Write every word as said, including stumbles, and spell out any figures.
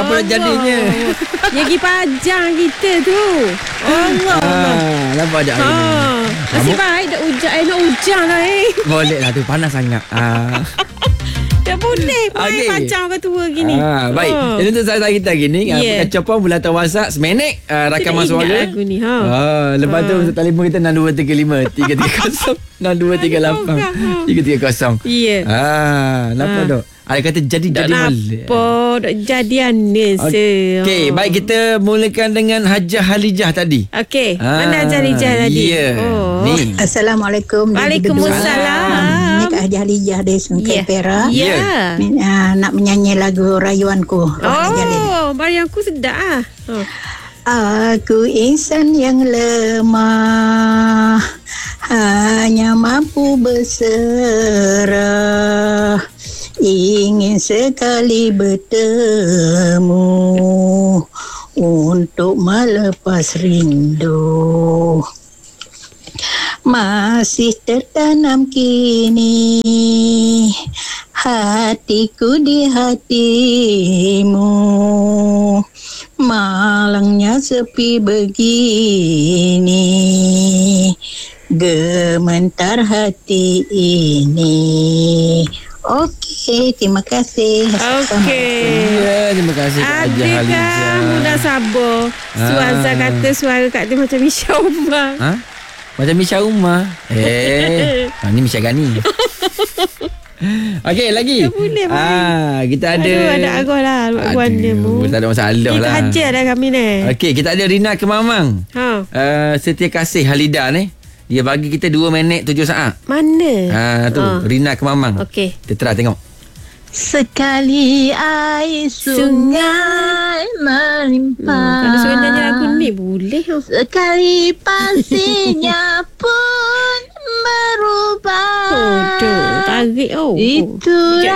Apa nak jadinya? Yang pergi pajang kita tu. Allah. Ah, nampak tak? Ha. Nasib baik dah hujan. Eh, nak hujan lah eh. Boleh lah tu. Panas sangat. Ah. Tak boleh main Okey. pajang orang tua gini. Ah, baik. Oh. Jadi untuk saya kita gini, Yeah. yeah. Kacauan bulatan WhatsApp seminit uh, rakaman Tidak ingat suara. lagu ni, ha. Ah, lepas tu Ha. untuk telefon kita enam dua tiga lima tiga tiga kosong enam dua tiga lapan tiga tiga kosong. Ya. Ah, nampak Ah. tak? Ada kata jadi Tak jadi mal. nampak. Tak jadi anis. Okey, baik kita mulakan dengan Hajah Halijah tadi. Okey. Ah, Mana Jalijah tadi? Ya. Oh. Ni. Assalamualaikum. Waalaikumsalam. Ni Kak Hajah Halijah dari Sungai Ya. Perak. Ya. Uh, nak menyanyi lagu rayuanku. Oh, Mariamku sedap ah. Oh. Aku insan yang lemah, hanya mampu berserah, ingin sekali bertemu untuk melepas rindu. Masih tertanam kini hatiku di hatimu, malangnya sepi begini, gementar hati ini. Okey, terima kasih. Okey. Ya, terima kasih Kak Hajah Adakah Halijah. mudah sabar? Suaza Ah. kata suara Kak dia macam Misha Umar. Ha? Macam Misha Umar. Eh, ha, ni Misha Gani. Okey, lagi. Tak boleh, Mak. Ah, kita ada Aduh, ada arwah lah. Buat dia pun. tak ada masalah Kita lah. hajar dah kami ni. Okey, kita ada Rina Kemamang. Ha. Uh, Setia Kasih Halida ni. Dia bagi kita dua minit tujuh saat. Mana? Ha, tu Ah. Rina Kemamang. Okey. Kita try tengok. Sekali air sungai melimpah, Kalau suruh nyanyi lagu ni boleh. Oh. sekali pasirnya pun berubah. Oh, tu tarik oh. Itu